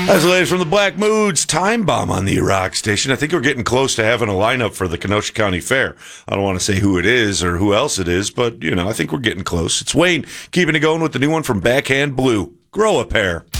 That's the latest from the Black Moods. Time Bomb on the Rock Station. I think we're getting close to having a lineup for the Kenosha County Fair. I don't want to say who it is or who else it is, but, I think we're getting close. It's Wayne keeping it going with the new one from Backhand Blue. Grow a pair.